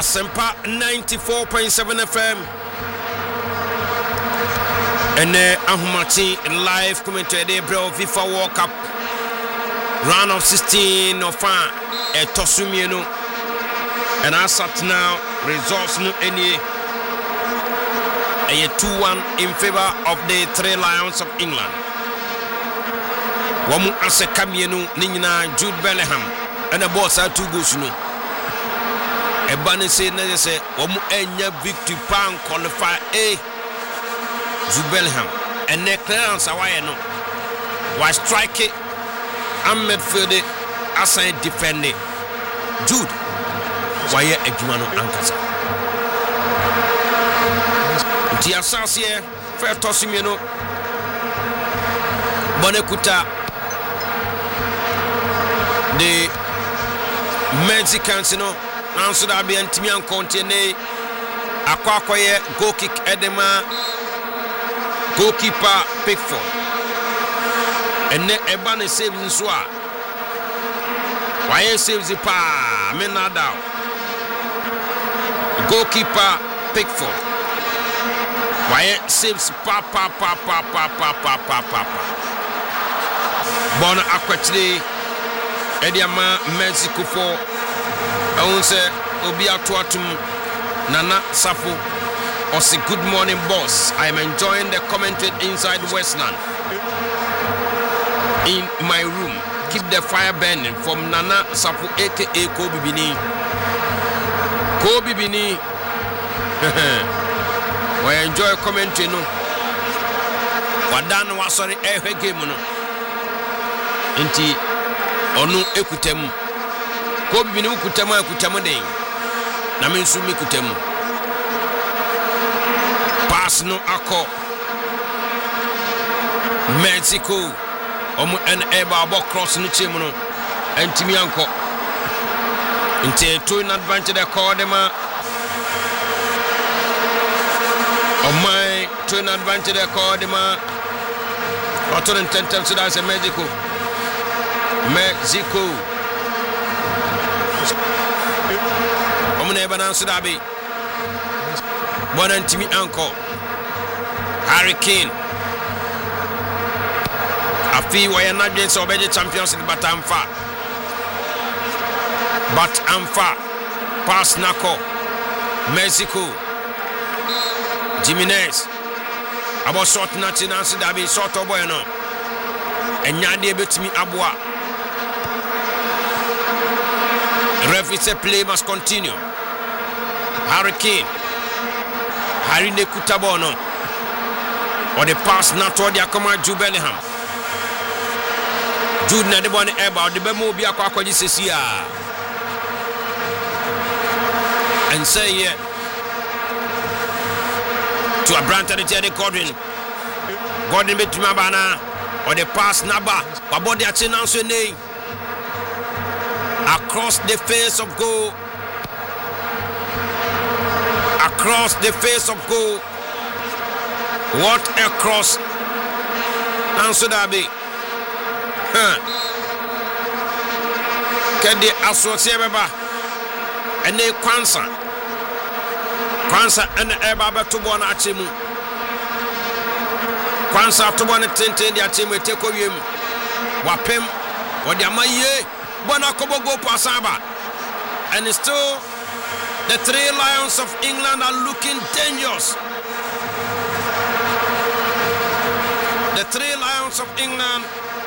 Asempa 94.7 FM. And Ahumati live commentary bro FIFA World Cup round of 16 of Tosumieno. And as at now, results no any a 2-1 in favor of the Three Lions of England. Wamu ase kamienu nina Jude Bellingham and the boss are 2 goals no. E bani say na say wamu enya victory pan qualify a Jude Bellingham and the clearance away no. Why strike it and midfield it as I defend it. Jude why Edmano Ankasa Ti Asasie Fer Tosimeno Bonekuta the Mexicans no Nanso da bi antimi an continue akwakoye goal kick edema goalkeeper Pickford ene eba ne save nso a why saves pa menada goalkeeper Pickford why saves pa bona akwatire ediama Mexico for onse obi atoatum Nana Sapo or say good morning boss. I am enjoying the commentary inside Westland in my room. Keep the fire burning from Nana Sapo aka Kobe Bini. Kobe Bini. We enjoy commentary no. Wadan wasori ehe game no. Inti onu ekutemu. Kobe Bini ekutemu den. Na mensumi kutemu. Pass no ako. Mexico. Omu en eba abo cross no chemu no. Entimi anko. Inte to in advantage the call them my to in advantage the call them auto intentive so that's a Mexico omune banan so dabi bonan timi anko Harry Kane afi why not just obey champions in Batamfa but Amfa pass Nako Mexico Jimenez about short nothing answer that be short of boy no and yadi betimi abwa referee say play must continue. Harry Kane Harry ne kutabono or the pass not to the akoma Jude Bellingham Jude na de bone eba the bemo bi akwa sesia and say here to a brand the Gordon between Mabana or the pass Naba Wabodi Achinanso name across the face of goal. Across the face of goal. What a cross. Answer Dabi. Can they associate and they Kwanza and Eba to one Achimu. Kwanza to one attention the Achimu take of him. Wapem or the Amaye Bonakobo go Pasaba. And still the Three Lions of England are looking dangerous. The Three Lions of England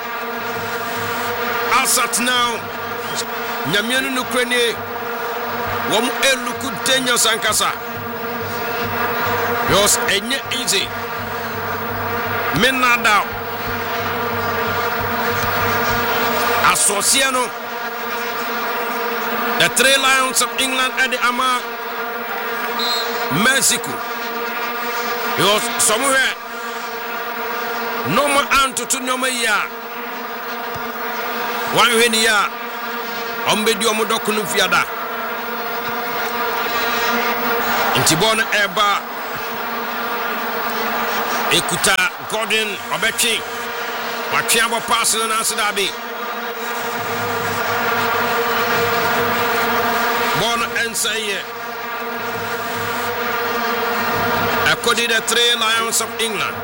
are sat now. Nyamienu Nukrene Wom eluku dangerous ankasa. Yours enye easy. Menada Asociano the Three Lions of England at the Ama Mexico. Yours somewhere no more anto to no ya. One when ya Ombedio Modokunu Fiada Intibona Eba Ekuta Gordon Obechi Wachiabo pass and answer Dabi Bona Ensaye According to the 3 Lions of England.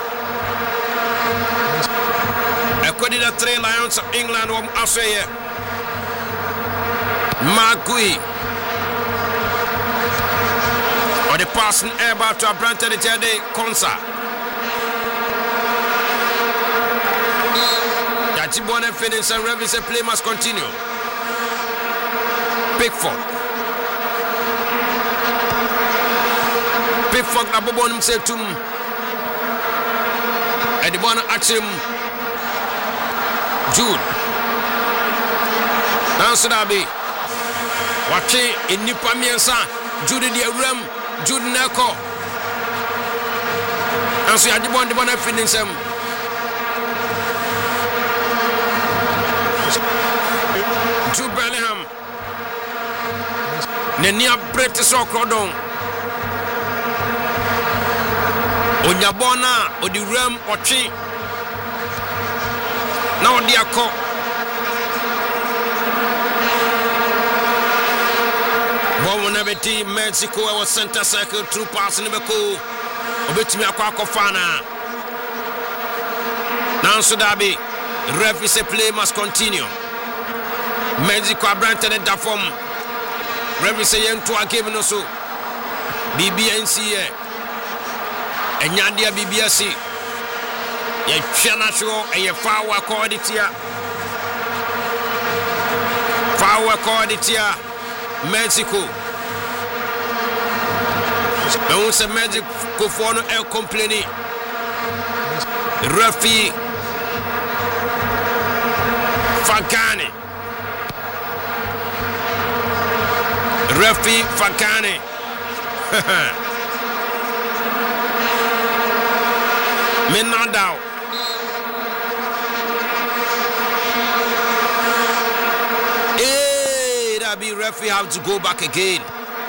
According to the 3 Lions of England, I say, Magui. Or the passing about to a brand of the Jade concert. Yachibone finish and Revis play must continue. Pickford na bobon say tum. Edibona achim Jude. Nanso dabi. Wache enipa miensa Jude di awram Jude nako. Nanso Yadibon de bona finish am. Jude Bellingham. Nenia Brett so crodon. Onyabona odiram ochi. Na odi akọ. Bọ́ọ̀mù beti Mexico was center circle through pass in the beko. Obetimi akọ fana. Nanso dabi. Ref is a play must continue. Mexico abranted the form. Ref is a young to a game no so. BBNC Enyandia BBC. Ye chana show e ye fawa koditia. Fawa koditia Mexico. Não se Mexico fono e compleni. Rafi Fakane. Rafi Fakane. Menadao. Hey, that be referee have to go back again.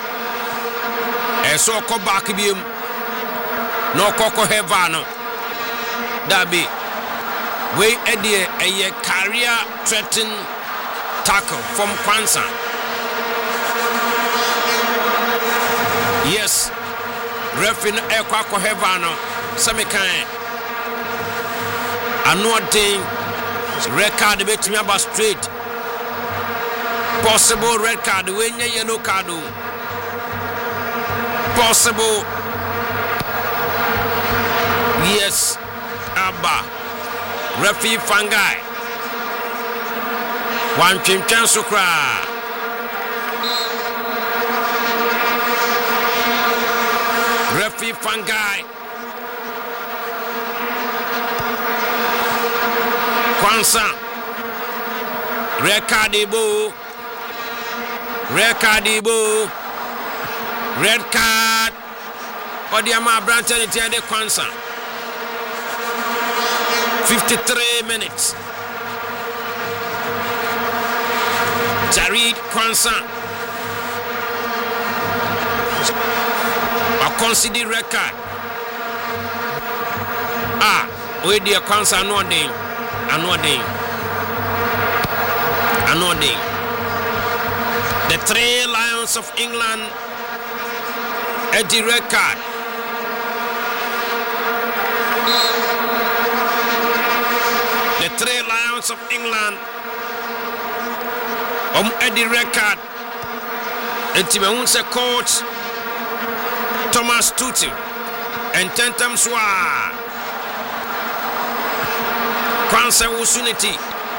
So come back him. No koko hevano. That be we idea a career threatening tackle from Kwanzaa. Yes, referee no koko hevano. Samikan. Anointing red card bet me about straight. Possible red card when you yellow card. Possible. Yes. Abba. Referee Fangai. One chimchan sukra. Referee Fangai. Kwanzaa. Red card Ibo. Red card Ibo. Red card. Odiama Branton itiade Kwanzaa. 53 minutes. Jared Kwanzaa. A considered red card. We dear Kwanzaa no day. Anoding. The 3 Lions of England at the red card. The 3 Lions of England at the red card. And Timaunse coach Thomas Tuchel and Tentam Swa. Kwanzaa Usuniti.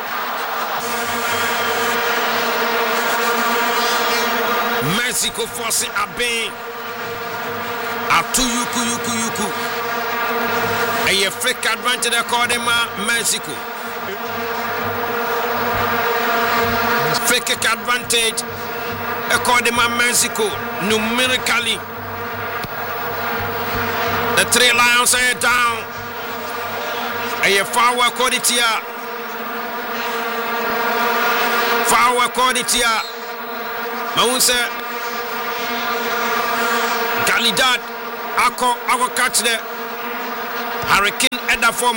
Mexico forcing a bang. Atu yuku. A fake advantage according to Mexico. Fake advantage according to Mexico. Numerically, the 3 Lions are down. A foul quality. Foul quality. Maunse Galidad Ako catch the Hurricane at the form.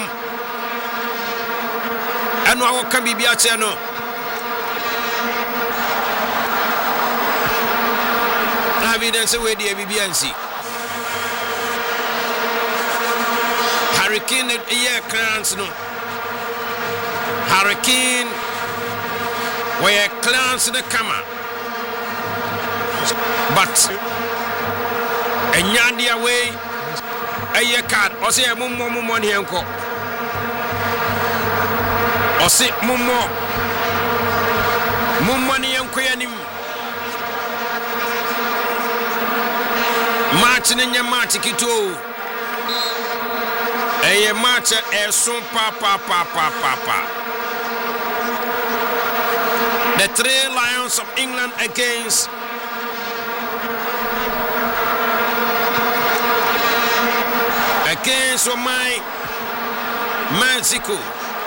And what can be Biachano? evidence we the BBNC. Hurricane year clans no. Hurricane where clans the camera. But a nyandi away a year card or say a mummo money uncle. Or say mummo money uncle. Marching in your march kito. A match a son papa. The 3 Lions of England against my Mexico.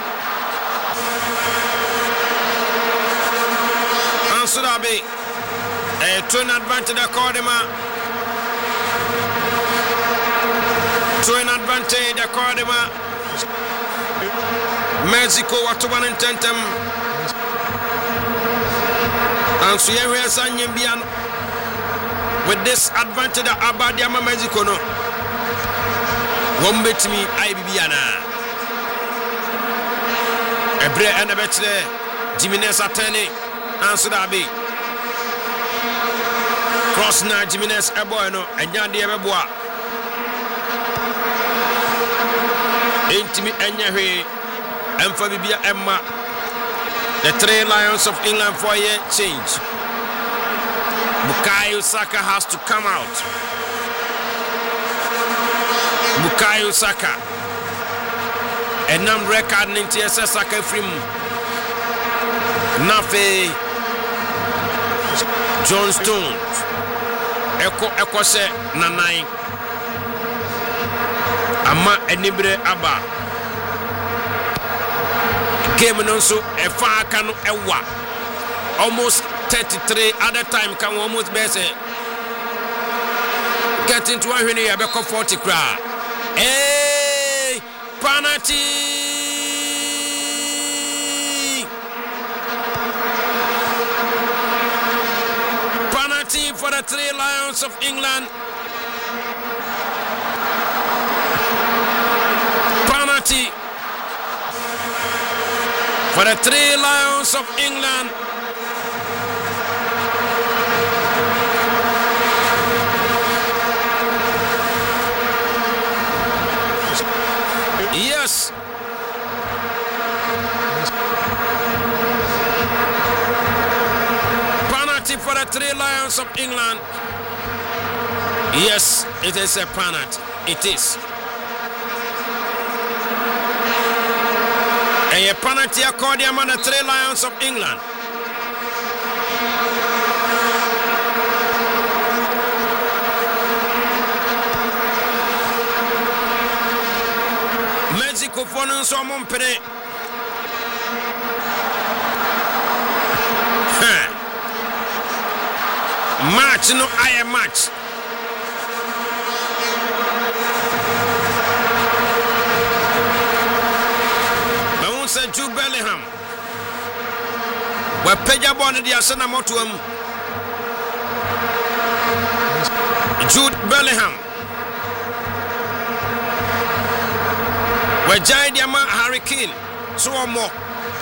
Answer that be a turn advantage accordema. To an advantage accordema. Mexico what one intentem. And so here is Sanyibian with this advantage about Yama Mexico no. One bet me Ibiana. A bread and a better Jimenez attorney. Answer that be cross now Jimenez a boy no and Yandy Eboa. Intimi Enyahe and Fabia Emma. The 3 Lions of England for a change. Bukayo Saka has to come out. Bukayo Saka. And nam record nintiesa Saka from Nafe John Stones. Eko se nanai. Ama enibre aba. Game no so a far can ewa. Almost 33 at the time can almost be say get into 1 year back 40 cra. Hey, penalty! Penalty for the 3 Lions of England. Penalty for the 3 Lions of England. Yes. Penalty for the 3 Lions of England. Yes, it is a penalty. It is. A penalty according to the 3 Lions of England. Mexico for no so mompere. Match no I match. Jude Bellingham. Where Peja born the Asana Motuam. Jude Bellingham. Where Jai Diama Hurricane. So more.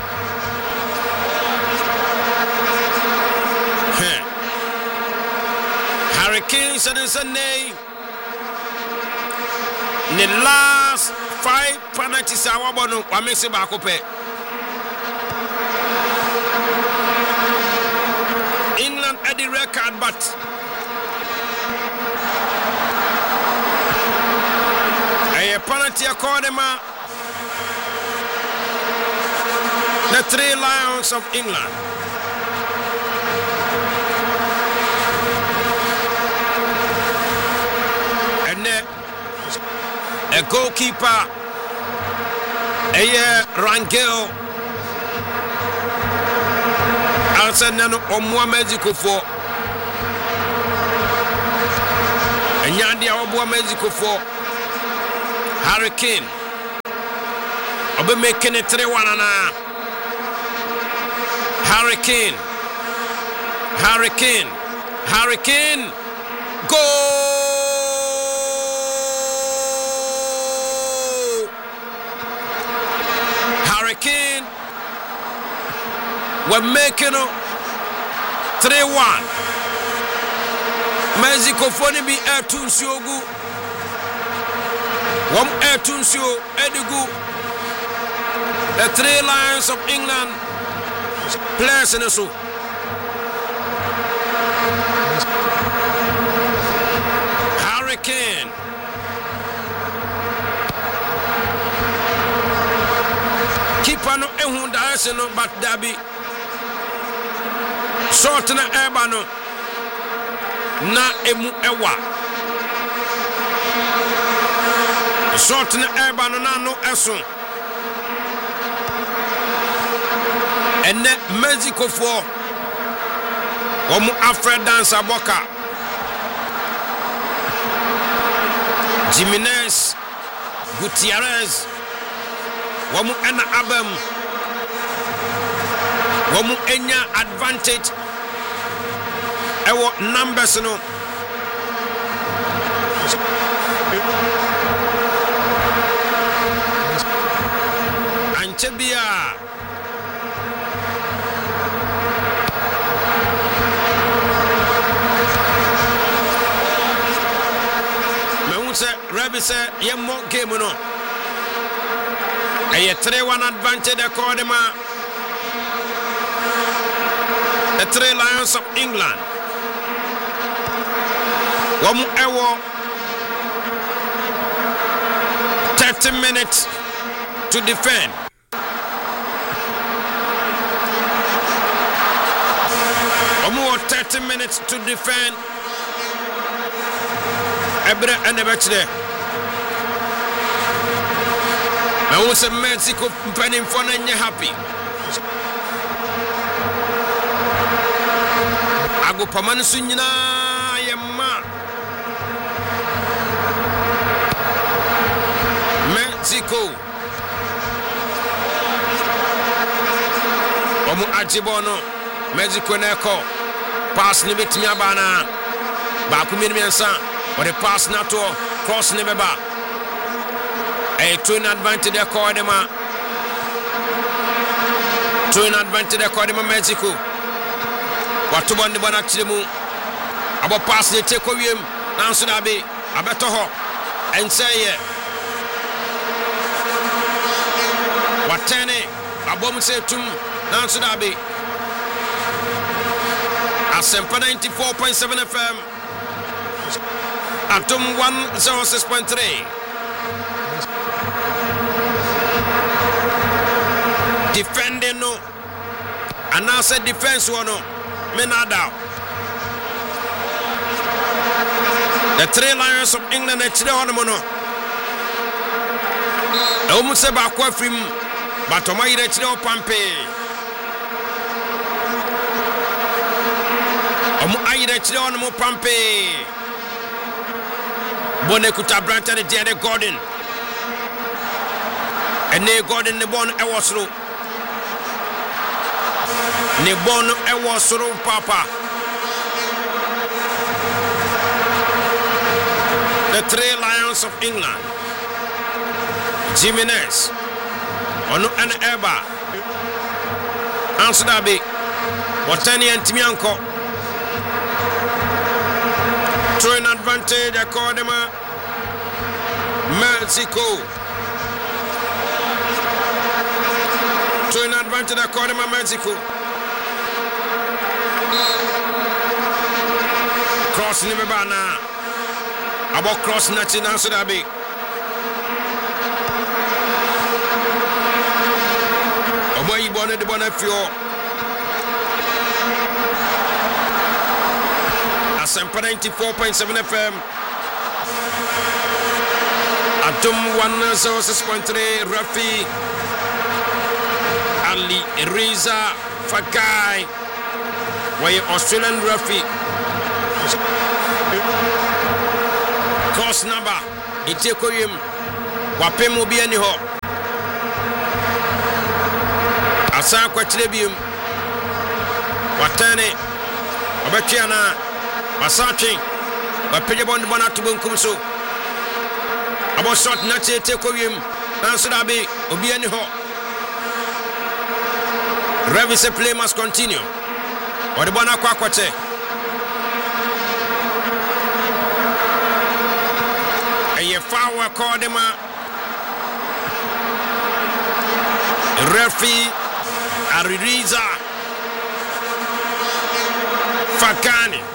Hurricane said in Sunday. In the last 5 penalties, I want to make it back up. England at the record, but a penalty according to the 3 Lions of England. And a goalkeeper, Rangel. Answer nano omwa Mexico for Enyandi omwa Mexico for Hurricane. Obe making it 3-1 na. Hurricane. Goal! Harry Kane. We're making it 3-1. Mexico phone be air tunsiogu. One air tunsio edigu. The Three Lions of England players in the show. Harry Kane. Keeper no ehunda no but dabi. Short na eba no na emu ewa. Short na eba no na no esun. And Mexico for Omu Alfred Dancer Boca Jimenez Gutierrez Omu Ena Abem Omu Enya advantage Ewo numbers no Anchebia Rabbi said, "Yemo game no." A 3-1 advantage according to the Three Lions of England. One hour, 30 minutes to defend. One more 30 minutes to defend. Ebre and the I was a Mexico penning for and happy. I go Pamansunina Yama Mexico Omu Ajibono Mexico Neko pass limit Miabana Bakumi Miansa or the pass Nato cross Nebeba. A twin advantage accordema. Twin advantage accordema Mexico. What to want the one actually about pass the take of him. Answer that be a better hop and say yeah. What 10 a bomb say to answer that be a Semper 94.7 FM Atom 106.3. Defending no, and now said defense one no, me not doubt. The Three Lions of England actually on the mono. Almost a backward from, but my actually on Pampe. I actually on the Pampe. Bonekuta Branta the Jerry Gordon, and they Gordon the one I was through. Nebono ewo soro papa. The Three Lions of England. Jimenez. Ono an eba. Ansudabi. Watani and Timianko. Throwing advantage according to Mexico. Throwing advantage according to Mexico. Cross Nimebana. About cross Nachi Nansudabi. Away bonnet the Bonafio. Asempa 94.7 FM. Atom 106.3 Rafi Ali Reza Fakai. Why Australian Rafi? Cross number. Iteko him. Wapemo bi ani ho. Asa kwatrebium. Watane. Obekiana. Masachi. wapagya bɔ ne bɔ no ato bonkum so abɔ shot na tete kɔ wiem nanso da be obi ani hɔ referee say play must continue ɔde bɔ no akɔ akɔkyɛ ɛyɛ foul akɔ de ma referee Aririza Fakani